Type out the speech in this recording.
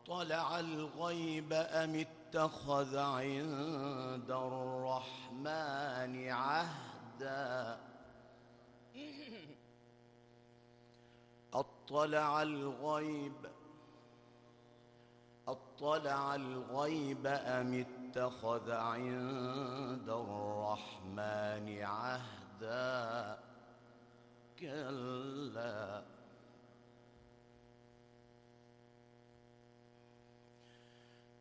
أطلع الغيب أم اتخذ عند الرحمن عهدا أطلع الغيب أم اتخذ عند الرحمن عهدا كلا